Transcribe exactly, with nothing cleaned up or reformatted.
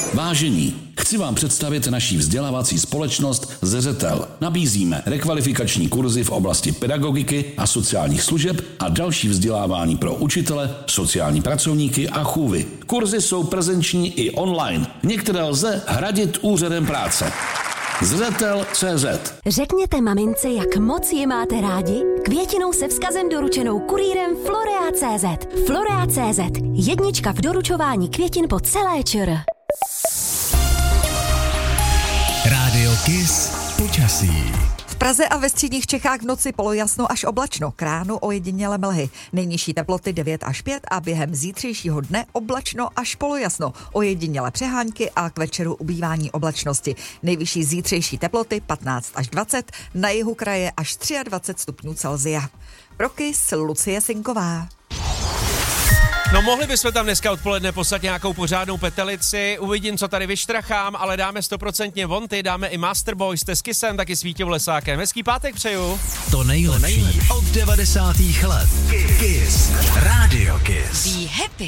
Vážení, chci vám představit naší vzdělávací společnost Zřetel. Nabízíme rekvalifikační kurzy v oblasti pedagogiky a sociálních služeb a další vzdělávání pro učitele, sociální pracovníky a chůvy. Kurzy jsou prezenční i online. Některé lze hradit úřadem práce. Zřetel tečka cé zet. Řekněte mamince, jak moc ji máte rádi? Květinou se vzkazem doručenou kurýrem Florea tečka cé zet. Florea tečka cé zet. Jednička v doručování květin po celé ČR. Rádio Kiss počasí. V Praze a ve středních Čechách v noci polojasno až oblačno, k ránu ojediněle mlhy. Nejnižší teploty devět až pět a během zítřejšího dne oblačno až polojasno, ojediněle přehánky a k večeru ubývání oblačnosti. Nejvyšší zítřejší teploty patnáct až dvacet, na jihu kraje až dvacet tři stupňů Celsia. Pro Kiss Lucie Sinková. No mohli bychom tam dneska odpoledne poslat nějakou pořádnou petelici, uvidím, co tady vyštrachám, ale dáme stoprocentně vonty, dáme i Masterboy s Kissem, taky s Vítěm Lesákem. Hezký pátek přeju. To nejlepší od devadesátých let. Kiss. Radio Kiss. Be happy.